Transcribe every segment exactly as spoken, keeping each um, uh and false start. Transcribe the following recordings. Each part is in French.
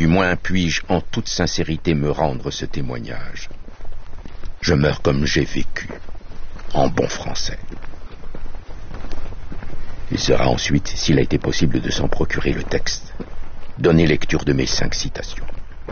Du moins puis-je en toute sincérité me rendre ce témoignage. Je meurs comme j'ai vécu, en bon français. Il sera ensuite, s'il a été possible de s'en procurer le texte, donner lecture de mes cinq citations.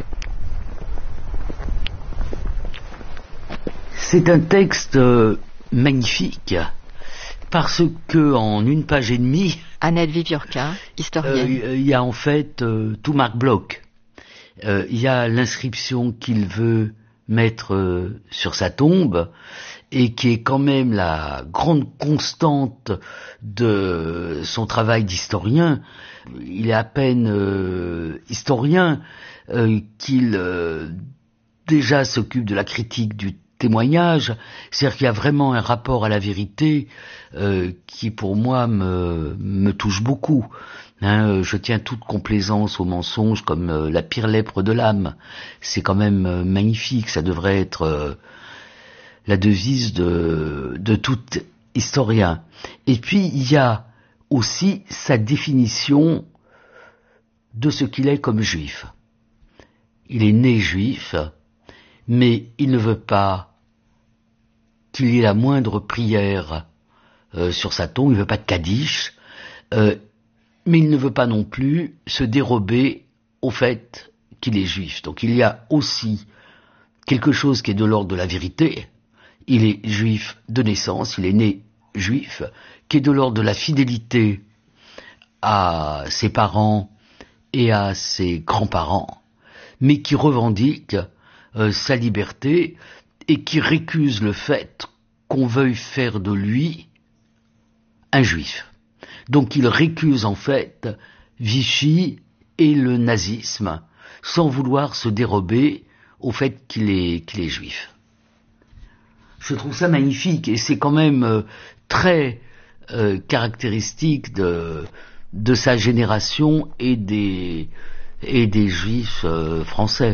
C'est un texte euh, magnifique, parce que en une page et demie... Annette Viviorca, historienne. Il euh, y a en fait euh, tout Marc Bloch. Il euh, y a l'inscription qu'il veut mettre euh, sur sa tombe, et qui est quand même la grande constante de son travail d'historien. Il est à peine euh, historien euh, qu'il euh, déjà s'occupe de la critique du témoignage, c'est-à-dire qu'il y a vraiment un rapport à la vérité euh, qui pour moi me, me touche beaucoup. Hein, je tiens toute complaisance au mensonge comme euh, la pire lèpre de l'âme. C'est quand même euh, magnifique, ça devrait être euh, la devise de, de tout historien. Et puis il y a aussi sa définition de ce qu'il est comme juif. Il est né juif, mais il ne veut pas qu'il y ait la moindre prière euh, sur sa tombe, il ne veut pas de Kaddish, euh, mais il ne veut pas non plus se dérober au fait qu'il est juif. Donc il y a aussi quelque chose qui est de l'ordre de la vérité. Il est juif de naissance, il est né juif, qui est de l'ordre de la fidélité à ses parents et à ses grands-parents, mais qui revendique euh, sa liberté et qui récuse le fait qu'on veuille faire de lui un juif. Donc il récuse en fait Vichy et le nazisme, sans vouloir se dérober au fait qu'il est, qu'il est juif. Je trouve ça magnifique, et c'est quand même euh, très euh, caractéristique de, de sa génération et des, et des juifs euh, français.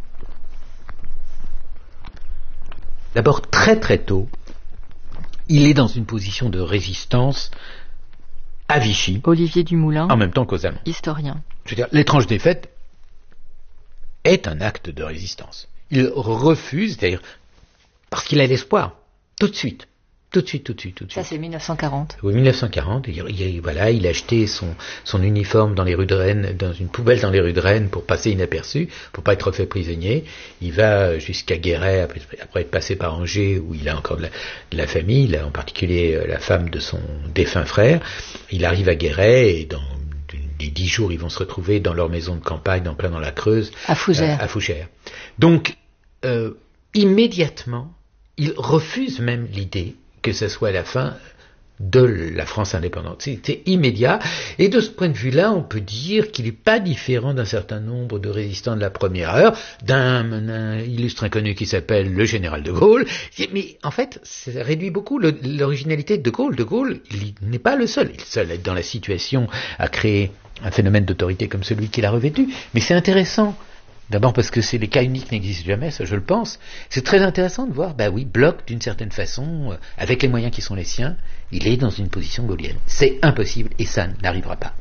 D'abord, très très tôt, il est dans une position de résistance à Vichy. Olivier Dumoulin, en même temps qu'aux Allemands. Historien. Je veux dire, l'étrange défaite est un acte de résistance. Il refuse, c'est-à-dire parce qu'il a l'espoir, tout de suite, tout de suite, tout de suite, tout de suite. Ça c'est mille neuf cent quarante. Oui, mille neuf cent quarante. Il, il, voilà, il a acheté son son uniforme dans les rues de Rennes, dans une poubelle dans les rues de Rennes pour passer inaperçu, pour pas être fait prisonnier. Il va jusqu'à Guéret après, après être passé par Angers où il a encore de la, de la famille, là, en particulier la femme de son défunt frère. Il arrive à Guéret et dans les dix jours, ils vont se retrouver dans leur maison de campagne, en plein dans la Creuse, à Fougères. À, à Fougères. Donc, euh, immédiatement, il refuse même l'idée que ce soit la fin de la France indépendante. C'était immédiat, et de ce point de vue-là, on peut dire qu'il n'est pas différent d'un certain nombre de résistants de la première heure, d'un, d'un illustre inconnu qui s'appelle le général de Gaulle, mais en fait, ça réduit beaucoup le, l'originalité de De Gaulle. De Gaulle, il n'est pas le seul, il est seul dans la situation à créer un phénomène d'autorité comme celui qu'il a revêtu, mais c'est intéressant. D'abord parce que c'est les cas uniques n'existent jamais, ça je le pense. C'est très intéressant de voir, bah oui, Bloch, d'une certaine façon, euh, avec les moyens qui sont les siens, il est dans une position gaullienne. C'est impossible et ça n'arrivera pas.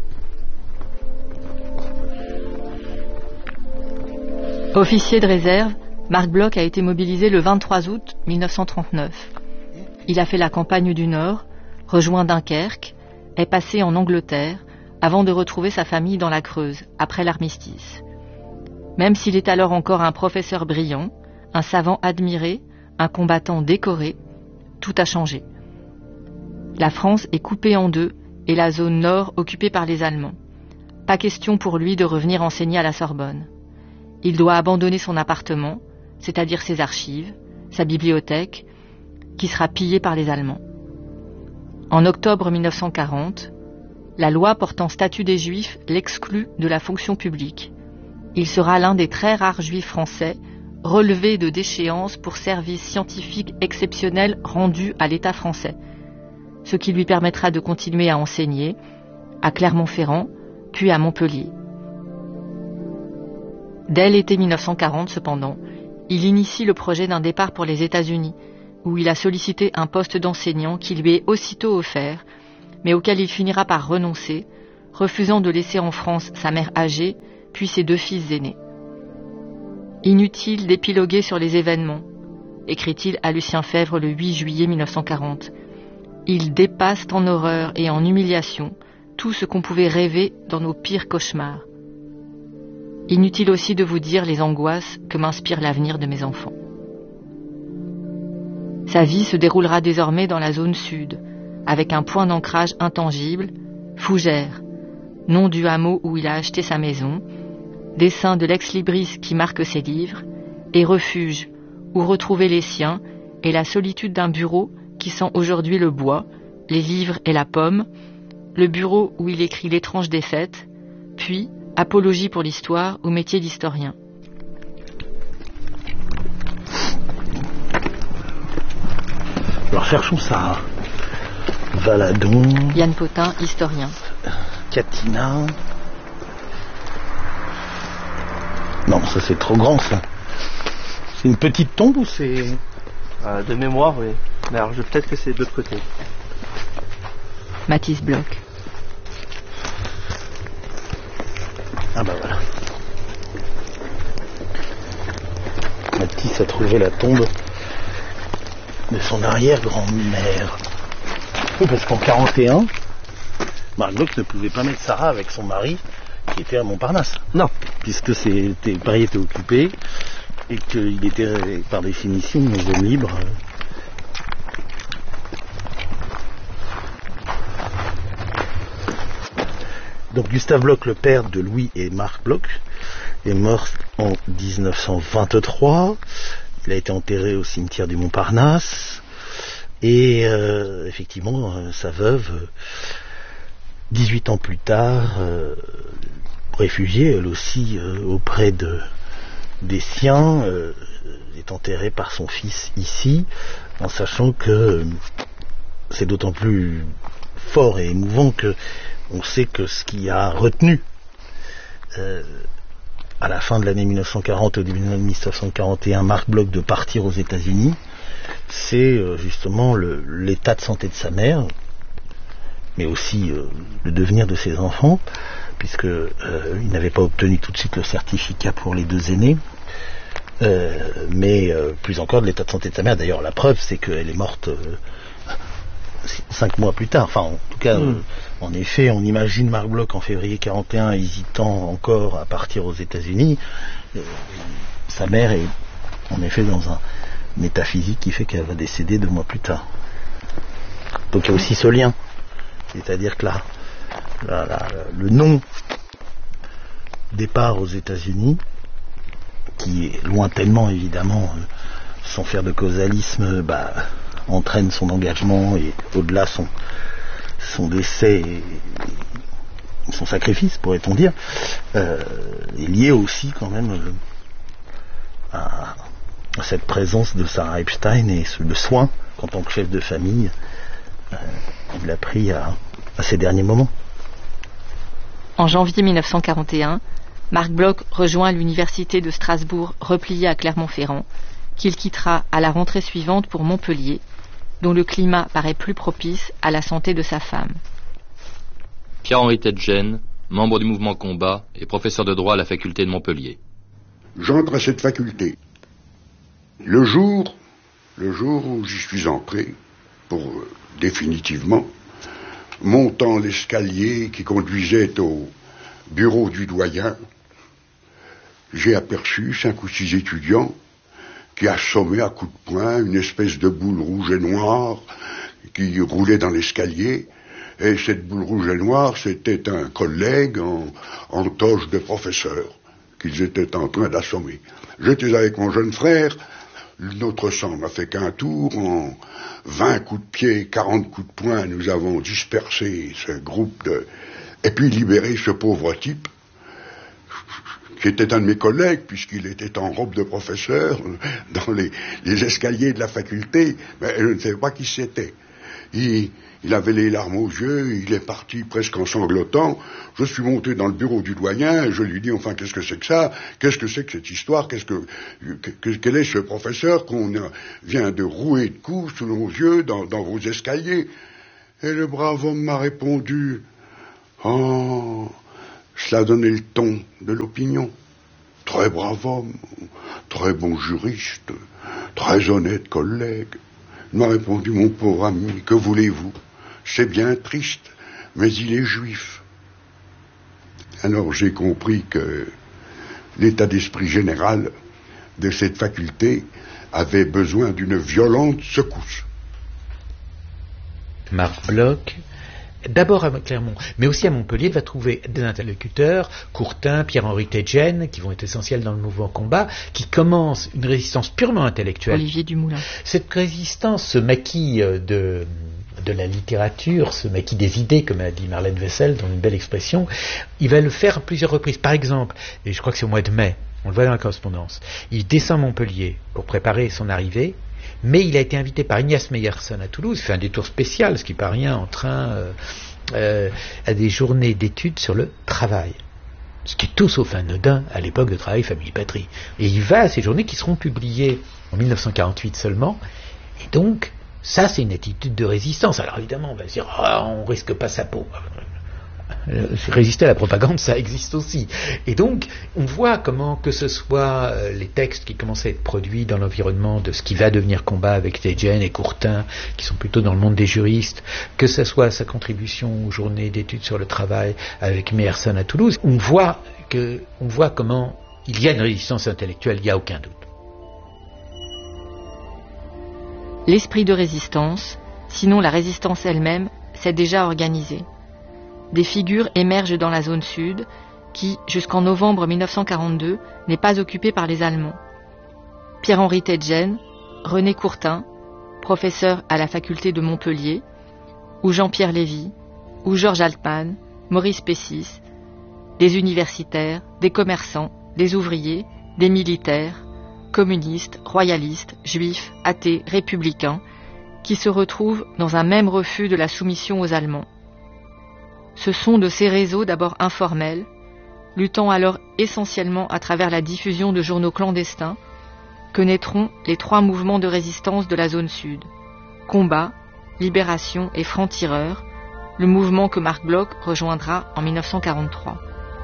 Officier de réserve, Marc Bloch a été mobilisé le vingt-trois août mille neuf cent trente-neuf. Il a fait la campagne du Nord, rejoint Dunkerque, est passé en Angleterre, avant de retrouver sa famille dans la Creuse, après l'armistice. Même s'il est alors encore un professeur brillant, un savant admiré, un combattant décoré, tout a changé. La France est coupée en deux et la zone nord occupée par les Allemands. Pas question pour lui de revenir enseigner à la Sorbonne. Il doit abandonner son appartement, c'est-à-dire ses archives, sa bibliothèque, qui sera pillée par les Allemands. En octobre mille neuf cent quarante, la loi portant statut des Juifs l'exclut de la fonction publique. Il sera l'un des très rares juifs français relevés de déchéance pour services scientifiques exceptionnels rendus à l'État français, ce qui lui permettra de continuer à enseigner à Clermont-Ferrand, puis à Montpellier. Dès l'été mille neuf cent quarante, cependant, il initie le projet d'un départ pour les États-Unis, où il a sollicité un poste d'enseignant qui lui est aussitôt offert, mais auquel il finira par renoncer, refusant de laisser en France sa mère âgée, puis ses deux fils aînés. Inutile d'épiloguer sur les événements, écrit-il à Lucien Febvre le huit juillet mille neuf cent quarante. Ils dépassent en horreur et en humiliation tout ce qu'on pouvait rêver dans nos pires cauchemars. Inutile aussi de vous dire les angoisses que m'inspire l'avenir de mes enfants. Sa vie se déroulera désormais dans la zone sud, avec un point d'ancrage intangible, Fougères, nom du hameau où il a acheté sa maison, dessin de l'ex-libris qui marque ses livres, et refuge où retrouver les siens et la solitude d'un bureau qui sent aujourd'hui le bois, les livres et la pomme, le bureau où il écrit l'étrange défaite, puis apologie pour l'histoire ou métier d'historien. Alors cherchons ça. Valadon. Yann Potin, historien. Catina. Non, ça c'est trop grand ça. C'est une petite tombe ou c'est... Euh, de mémoire, oui. Mais alors, je... peut-être que c'est de l'autre côté. Mathis Bloch. Ah bah voilà. Mathis a trouvé la tombe de son arrière-grand-mère. Oui, parce qu'en quarante et un, Marc Bloch ne pouvait pas mettre Sarah avec son mari qui était à Montparnasse. Non. Puisque c'était, Paris était occupé et qu'il était par définition une zone libre. Donc Gustave Bloch, le père de Louis et Marc Bloch, est mort en dix-neuf cent vingt-trois. Il a été enterré au cimetière du Montparnasse. Et euh, effectivement, euh, sa veuve, euh, dix-huit ans plus tard, euh, réfugiée elle aussi euh, auprès de, des siens, euh, est enterrée par son fils ici, en sachant que euh, c'est d'autant plus fort et émouvant que on sait que ce qui a retenu euh, à la fin de l'année mille neuf cent quarante, au début de l'année mille neuf cent quarante et un, Marc Bloch de partir aux États-Unis, c'est euh, justement le, l'état de santé de sa mère, mais aussi euh, le devenir de ses enfants, puisque euh, il n'avait pas obtenu tout de suite le certificat pour les deux aînés, euh, mais euh, plus encore de l'état de santé de sa mère. D'ailleurs, la preuve, c'est qu'elle est morte euh, cinq mois plus tard. Enfin, en tout cas, mmh. euh, en effet, on imagine Marc Bloch en février quarante et un hésitant encore à partir aux États-Unis. Euh, sa mère est en effet dans un, un état physique qui fait qu'elle va décéder deux mois plus tard. Donc il y a aussi ce lien, c'est-à-dire que là, là, là le non départ aux États-Unis, qui est lointainement évidemment, euh, sans faire de causalisme, bah, entraîne son engagement et au-delà son, son décès et son sacrifice, pourrait-on dire, euh, est lié aussi quand même euh, à, à cette présence de Sarah Epstein et ce, le soin qu'en tant que chef de famille euh, il a pris à, à ses derniers moments. En janvier mille neuf cent quarante et un, Marc Bloch rejoint l'université de Strasbourg repliée à Clermont-Ferrand, qu'il quittera à la rentrée suivante pour Montpellier, dont le climat paraît plus propice à la santé de sa femme. Pierre-Henri Tetgène, membre du mouvement Combat et professeur de droit à la faculté de Montpellier. J'entre à cette faculté. Le jour, le jour où j'y suis entré, pour euh, définitivement, montant l'escalier qui conduisait au bureau du doyen, j'ai aperçu cinq ou six étudiants qui assommaient à coups de poing une espèce de boule rouge et noire qui roulait dans l'escalier. Et cette boule rouge et noire, c'était un collègue en, en toge de professeur qu'ils étaient en train d'assommer. J'étais avec mon jeune frère, notre sang n'a fait qu'un tour, en vingt coups de pied, quarante coups de poing, nous avons dispersé ce groupe de... et puis libéré ce pauvre type, qui était un de mes collègues, puisqu'il était en robe de professeur, dans les, les escaliers de la faculté, mais je ne savais pas qui c'était. Il, il avait les larmes aux yeux, il est parti presque en sanglotant. Je suis monté dans le bureau du doyen, et je lui dis, enfin, qu'est-ce que c'est que ça? Qu'est-ce que c'est que cette histoire? Qu'est-ce que, que, quel est ce professeur qu'on a, vient de rouer de coups sous nos yeux dans, dans vos escaliers? Et le brave homme m'a répondu, oh, Cela donnait le ton de l'opinion. Très brave homme, très bon juriste, très honnête collègue. Il m'a répondu, mon pauvre ami, que voulez-vous? C'est bien triste, mais il est juif. Alors j'ai compris que l'état d'esprit général de cette faculté avait besoin d'une violente secousse. Marc Bloch, d'abord à Clermont, mais aussi à Montpellier, va trouver des interlocuteurs, Courtin, Pierre-Henri Teitgen, qui vont être essentiels dans le mouvement combat, qui commencent une résistance purement intellectuelle. Olivier Dumoulin. Cette résistance, ce maquis de, de la littérature, ce maquis des idées, comme a dit Marlène Wessel dans une belle expression, il va le faire à plusieurs reprises. Par exemple, et je crois que c'est au mois de mai, on le voit dans la correspondance, il descend Montpellier pour préparer son arrivée, mais il a été invité par Ignace Meyerson à Toulouse, il fait un détour spécial, ce qui n'est pas rien, en train euh, euh, à des journées d'études sur le travail. Ce qui est tout sauf anodin à l'époque de Travail, Famille, Patrie. Et il va à ces journées qui seront publiées en mille neuf cent quarante-huit seulement, et donc, ça c'est une attitude de résistance. Alors évidemment, on va se dire, oh, on risque pas sa peau. Résister à la propagande, ça existe aussi. Et donc, on voit comment, que ce soit euh, les textes qui commencent à être produits dans l'environnement de ce qui va devenir combat avec Teitgen et Courtin, qui sont plutôt dans le monde des juristes, que ce soit sa contribution aux journées d'études sur le travail avec Meyerson à Toulouse, on voit, que, on voit comment il y a une résistance intellectuelle, il n'y a aucun doute. L'esprit de résistance, sinon la résistance elle-même, s'est déjà organisé. Des figures émergent dans la zone sud, qui, jusqu'en novembre mille neuf cent quarante-deux, n'est pas occupée par les Allemands. Pierre-Henri Teitgen, René Courtin, professeur à la faculté de Montpellier, ou Jean-Pierre Lévy, ou Georges Altman, Maurice Pessis, des universitaires, des commerçants, des ouvriers, des militaires, communistes, royalistes, juifs, athées, républicains, qui se retrouvent dans un même refus de la soumission aux Allemands. Ce sont de ces réseaux d'abord informels, luttant alors essentiellement à travers la diffusion de journaux clandestins, que naîtront les trois mouvements de résistance de la zone sud. Combat, Libération et Francs-Tireurs, le mouvement que Marc Bloch rejoindra en mille neuf cent quarante-trois.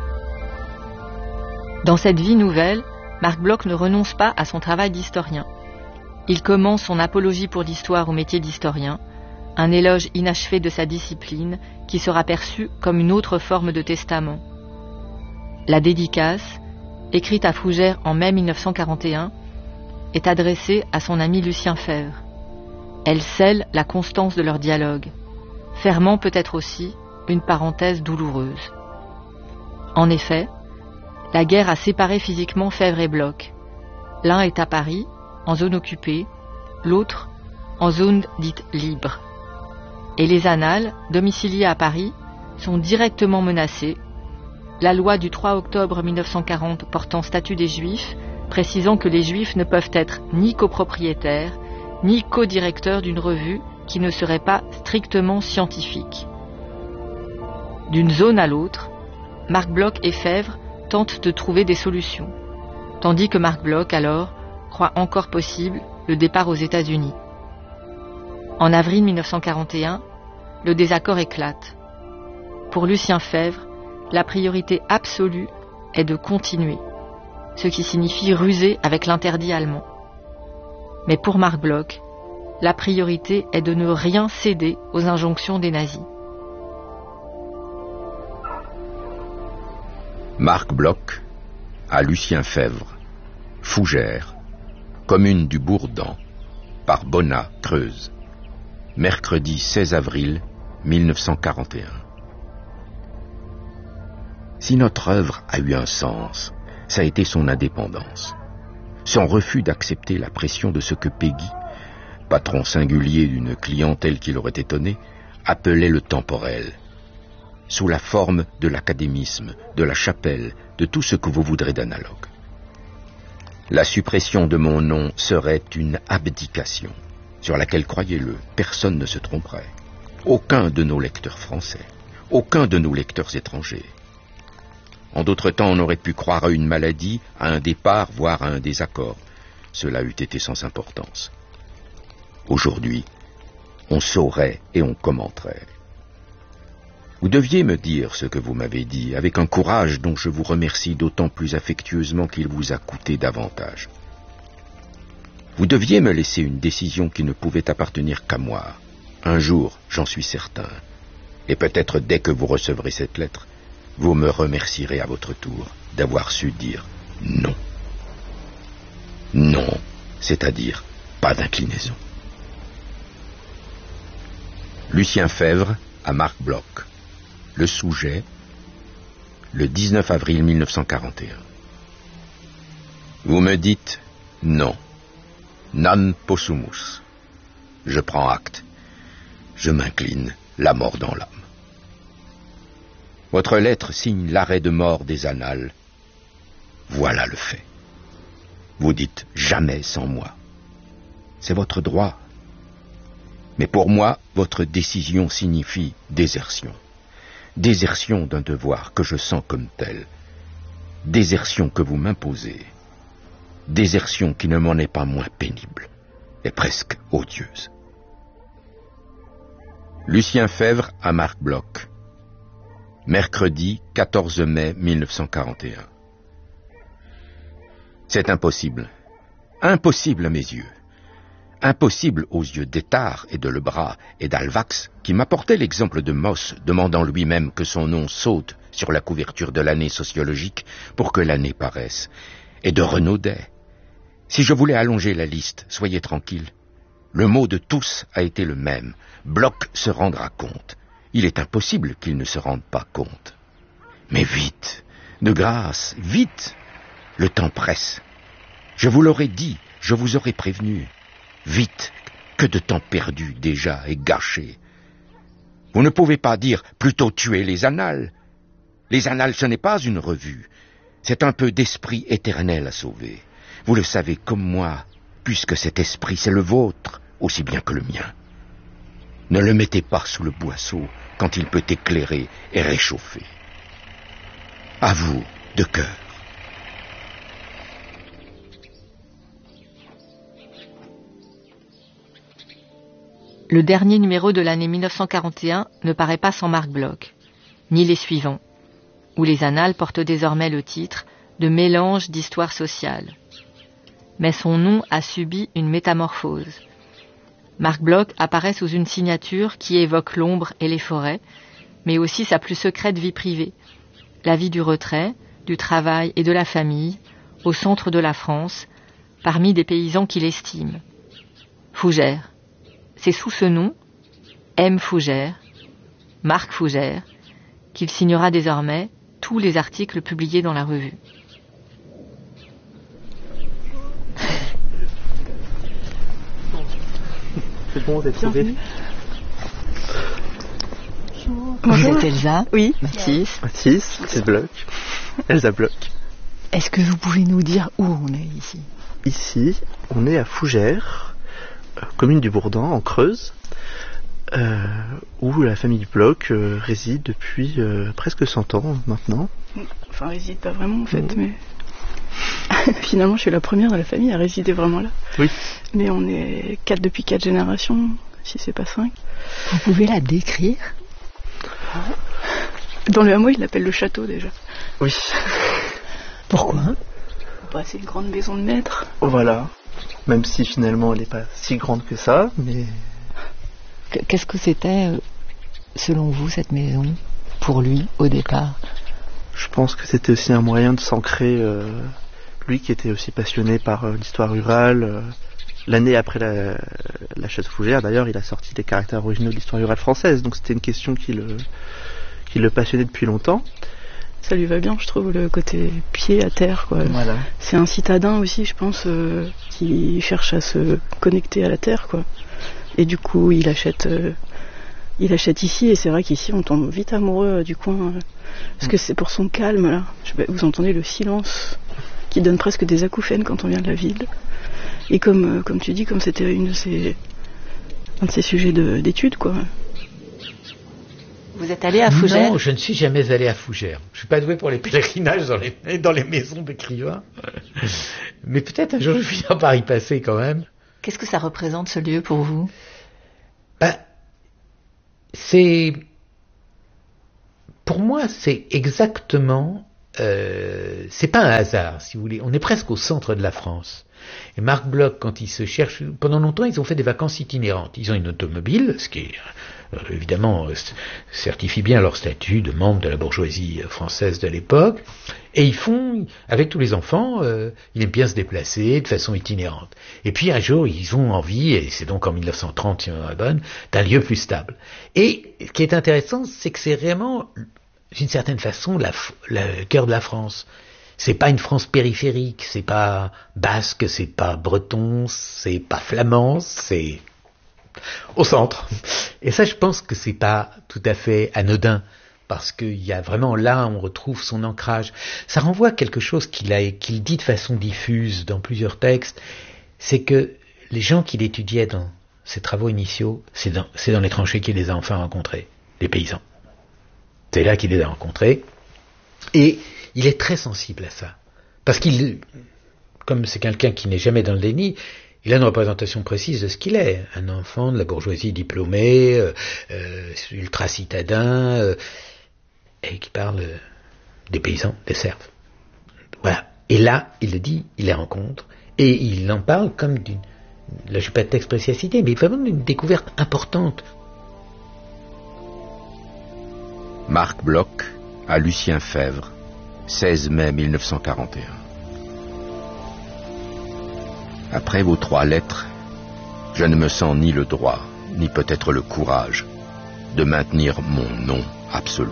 Dans cette vie nouvelle, Marc Bloch ne renonce pas à son travail d'historien. Il commence son apologie pour l'histoire au métier d'historien, un éloge inachevé de sa discipline qui sera perçu comme une autre forme de testament. La dédicace, écrite à Fougères en mai mille neuf cent quarante et un, est adressée à son ami Lucien Febvre. Elle scelle la constance de leur dialogue, fermant peut-être aussi une parenthèse douloureuse. En effet, la guerre a séparé physiquement Febvre et Bloch. L'un est à Paris, en zone occupée, l'autre en zone dite libre. Et les annales, domiciliées à Paris, sont directement menacées. La loi du trois octobre mille neuf cent quarante portant statut des Juifs, précisant que les Juifs ne peuvent être ni copropriétaires, ni co-directeurs d'une revue qui ne serait pas strictement scientifique. D'une zone à l'autre, Marc Bloch et Febvre tentent de trouver des solutions, tandis que Marc Bloch, alors, croit encore possible le départ aux États-Unis. En avril mille neuf cent quarante et un, le désaccord éclate. Pour Lucien Febvre, la priorité absolue est de continuer, ce qui signifie ruser avec l'interdit allemand. Mais pour Marc Bloch, la priorité est de ne rien céder aux injonctions des nazis. Marc Bloch à Lucien Febvre, Fougères, commune du Bourdan, par Bonnat, Creuse. Mercredi seize avril mille neuf cent quarante et un. Si notre œuvre a eu un sens, ça a été son indépendance. Son refus d'accepter la pression de ce que Péguy, patron singulier d'une clientèle qui l'aurait étonné, appelait le temporel, sous la forme de l'académisme, de la chapelle, de tout ce que vous voudrez d'analogue. La suppression de mon nom serait une abdication, sur laquelle, croyez-le, personne ne se tromperait. Aucun de nos lecteurs français, aucun de nos lecteurs étrangers. En d'autres temps, on aurait pu croire à une maladie, à un départ, voire à un désaccord. Cela eût été sans importance. Aujourd'hui, on saurait et on commenterait. Vous deviez me dire ce que vous m'avez dit, avec un courage dont je vous remercie d'autant plus affectueusement qu'il vous a coûté davantage. Vous deviez me laisser une décision qui ne pouvait appartenir qu'à moi. Un jour, j'en suis certain. Et peut-être dès que vous recevrez cette lettre, vous me remercierez à votre tour d'avoir su dire non. Non, c'est-à-dire pas d'inclinaison. Lucien Febvre à Marc Bloch. Le Souget, le dix-neuf avril mille neuf cent quarante et un. Vous me dites non. Non possumus. Je prends acte. Je m'incline, la mort dans l'âme. Votre lettre signe l'arrêt de mort des annales. Voilà le fait. Vous dites jamais sans moi. C'est votre droit. Mais pour moi, votre décision signifie désertion. Désertion d'un devoir que je sens comme tel. Désertion que vous m'imposez. Désertion qui ne m'en est pas moins pénible et presque odieuse. Lucien Febvre à Marc Bloch. Mercredi quatorze mai mille neuf cent quarante et un. C'est impossible. Impossible à mes yeux. Impossible aux yeux d'Étard et de Lebras et d'Alvax, qui m'apportaient l'exemple de Moss, demandant lui-même que son nom saute sur la couverture de l'année sociologique pour que l'année paraisse, et de Renaudet. Si je voulais allonger la liste, soyez tranquille. Le mot de tous a été le même. Bloch se rendra compte. Il est impossible qu'il ne se rende pas compte. Mais vite, de grâce, vite. Le temps presse. Je vous l'aurais dit, je vous aurais prévenu. Vite, que de temps perdu déjà et gâché. Vous ne pouvez pas dire plutôt tuer les annales. Les annales, ce n'est pas une revue. C'est un peu d'esprit éternel à sauver. Vous le savez comme moi, puisque cet esprit c'est le vôtre, aussi bien que le mien. Ne le mettez pas sous le boisseau quand il peut éclairer et réchauffer. À vous, de cœur. Le dernier numéro de l'année mille neuf cent quarante et un ne paraît pas sans Marc Bloch, ni les suivants, où les annales portent désormais le titre de Mélange d'histoire sociale. Mais son nom a subi une métamorphose. Marc Bloch apparaît sous une signature qui évoque l'ombre et les forêts, mais aussi sa plus secrète vie privée, la vie du retrait, du travail et de la famille, au centre de la France, parmi des paysans qu'il estime. Fougère. C'est sous ce nom, M. Fougère, Marc Fougère, qu'il signera désormais tous les articles publiés dans la revue. C'est bon, vous êtes sauvés. Vous êtes Elsa? Oui. Mathis? Mathis, c'est Bloch. Elsa Bloch. Est-ce que vous pouvez nous dire où on est ici? Ici, on est à Fougères, commune du Bourdan, en Creuse, euh, où la famille Bloch euh, réside depuis euh, presque cent ans maintenant. Enfin, réside pas vraiment en fait, mmh. mais finalement je suis la première de la famille à résider vraiment là. Oui. Mais on est quatre depuis quatre générations, si c'est pas cinq. Vous pouvez la décrire? Dans le hameau, ils l'appellent le château déjà. Oui. Pourquoi? Bah, c'est une grande maison de maître. Voilà. Même si finalement elle n'est pas si grande que ça, mais... Qu'est-ce que c'était, selon vous, cette maison, pour lui, au départ? Je pense que c'était aussi un moyen de s'ancrer, euh, lui qui était aussi passionné par euh, l'histoire rurale. Euh, l'année après la, la Château Fougères, d'ailleurs, il a sorti les caractères originaux de l'histoire rurale française, donc c'était une question qui le, qui le passionnait depuis longtemps. Ça lui va bien, je trouve, le côté pied à terre, quoi. Voilà. C'est un citadin aussi, je pense, euh, qui cherche à se connecter à la terre, quoi. Et du coup, il achète, euh, il achète ici, et c'est vrai qu'ici, on tombe vite amoureux euh, du coin, euh, parce mm. que c'est pour son calme, là. Je sais pas, vous entendez le silence qui donne presque des acouphènes quand on vient de la ville. Et comme, euh, comme tu dis, comme c'était une de ses, un de ses sujets de, d'études, quoi. Vous êtes allé à Fougères? Non, je ne suis jamais allé à Fougères. Je suis pas doué pour les pèlerinages dans les, dans les maisons d'écrivains. Mais peut-être un jour je finirai par y passer quand même. Qu'est-ce que ça représente, ce lieu, pour vous? Ben, c'est... pour moi, c'est exactement... Euh, c'est pas un hasard, si vous voulez. On est presque au centre de la France. Et Marc Bloch, quand il se cherche... Pendant longtemps, ils ont fait des vacances itinérantes. Ils ont une automobile, ce qui, euh, évidemment, euh, certifie bien leur statut de membre de la bourgeoisie française de l'époque. Et ils font, avec tous les enfants, euh, ils aiment bien se déplacer de façon itinérante. Et puis, un jour, ils ont envie, et c'est donc en mille neuf cent trente, si on est bonne, d'un lieu plus stable. Et ce qui est intéressant, c'est que c'est vraiment... d'une certaine façon, la, le cœur de la France. C'est pas une France périphérique, c'est pas basque, c'est pas breton, c'est pas flamand, c'est au centre. Et ça, je pense que c'est pas tout à fait anodin, parce qu'il y a vraiment là, on retrouve son ancrage. Ça renvoie à quelque chose qu'il a, qu'il dit de façon diffuse dans plusieurs textes, c'est que les gens qu'il étudiait dans ses travaux initiaux, c'est dans, c'est dans les tranchées qu'il les a enfin rencontrés, les paysans. C'est là qu'il les a rencontrés. Et il est très sensible à ça. Parce qu'il, comme c'est quelqu'un qui n'est jamais dans le déni, il a une représentation précise de ce qu'il est. Un enfant de la bourgeoisie diplômée, euh, euh, ultra-citadin, euh, et qui parle des paysans, des serfs. Voilà. Et là, il le dit, il les rencontre, et il en parle comme d'une... Là, je n'ai pas de texte précis à citer, mais vraiment d'une découverte importante. Marc Bloch à Lucien Febvre, seize mai mille neuf cent quarante et un. Après vos trois lettres, je ne me sens ni le droit, ni peut-être le courage de maintenir mon nom absolu.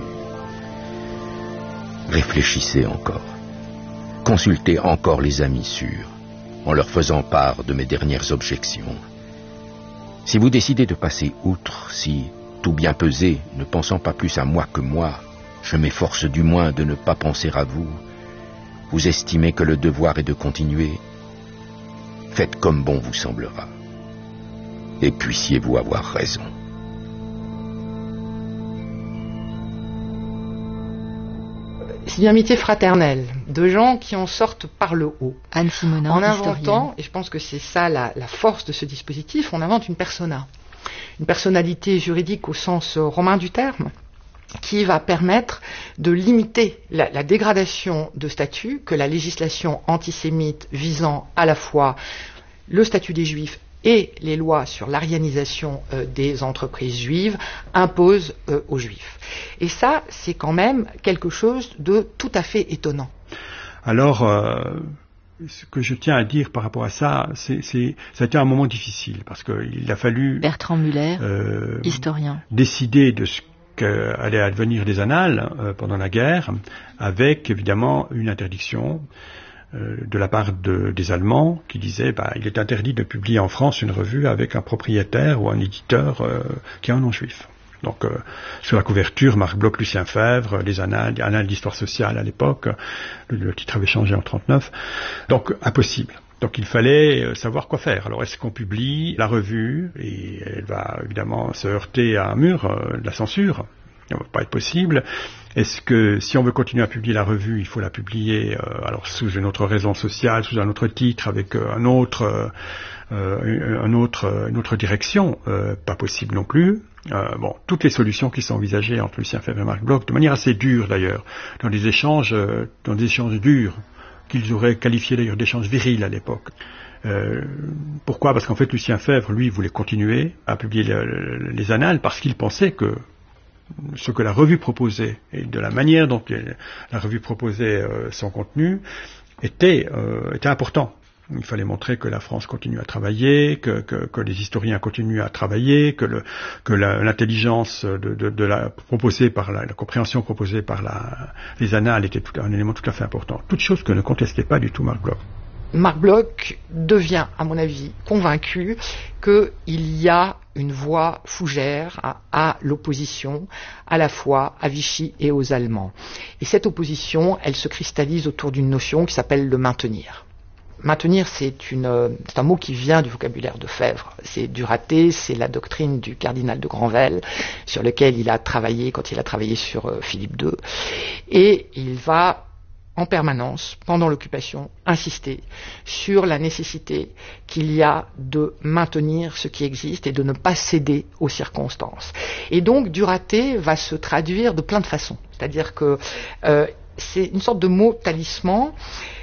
Réfléchissez encore. Consultez encore les amis sûrs, en leur faisant part de mes dernières objections. Si vous décidez de passer outre, si... tout bien pesé, ne pensant pas plus à moi que moi, je m'efforce du moins de ne pas penser à vous. Vous estimez que le devoir est de continuer. Faites comme bon vous semblera. Et puissiez-vous avoir raison. C'est une amitié fraternelle, de gens qui en sortent par le haut. Anne Simonin, en inventant, historienne. et je pense que c'est ça la, la force de ce dispositif, on invente une persona. Une personnalité juridique au sens romain du terme, qui va permettre de limiter la, la dégradation de statut que la législation antisémite visant à la fois le statut des juifs et les lois sur l'arianisation euh, des entreprises juives imposent euh, aux juifs. Et ça, c'est quand même quelque chose de tout à fait étonnant. Alors... Euh... Ce que je tiens à dire par rapport à ça, c'est, c'est, ça a été un moment difficile parce qu'il a fallu Bertrand Muller, euh, historien, décider de ce qu'allait advenir des annales euh, pendant la guerre, avec évidemment une interdiction euh, de la part de, des Allemands qui disaient bah, il est interdit de publier en France une revue avec un propriétaire ou un éditeur euh, qui est un non-juif. Donc, euh, sur la couverture, Marc Bloch, Lucien Febvre, les annales, les annales d'histoire sociale à l'époque, le, le titre avait changé en trente-neuf. Donc, impossible. Donc, il fallait euh, savoir quoi faire. Alors, est-ce qu'on publie la revue, et elle va évidemment se heurter à un mur euh, de la censure, ça ne va pas être possible. Est-ce que, si on veut continuer à publier la revue, il faut la publier euh, alors sous une autre raison sociale, sous un autre titre, avec euh, un autre, euh, euh, un autre, une autre direction, euh, pas possible non plus. Euh, bon, toutes les solutions qui sont envisagées entre Lucien Febvre et Marc Bloch, de manière assez dure d'ailleurs, dans des échanges, euh, dans des échanges durs, qu'ils auraient qualifiés d'ailleurs d'échanges virils à l'époque. Euh, pourquoi ? Parce qu'en fait, Lucien Febvre, lui, voulait continuer à publier le, le, les annales parce qu'il pensait que ce que la revue proposait et de la manière dont la revue proposait euh, son contenu était, euh, était important. Il fallait montrer que la France continue à travailler, que, que, que les historiens continuent à travailler, que, le, que la, l'intelligence de, de, de la, proposée par la, la compréhension proposée par la, les annales était tout, un élément tout à fait important. Toute chose que ne contestait pas du tout Marc Bloch. Marc Bloch devient, à mon avis, convaincu qu'il y a une voie fougère à, à l'opposition, à la fois à Vichy et aux Allemands. Et cette opposition, elle se cristallise autour d'une notion qui s'appelle le maintenir. Maintenir, c'est, une, c'est un mot qui vient du vocabulaire de Febvre. C'est du raté, c'est la doctrine du cardinal de Granvelle, sur lequel il a travaillé quand il a travaillé sur euh, Philippe deux. Et il va en permanence, pendant l'occupation, insisté sur la nécessité qu'il y a de maintenir ce qui existe et de ne pas céder aux circonstances. Et donc, Duraté va se traduire de plein de façons. C'est-à-dire que euh, c'est une sorte de mot talisman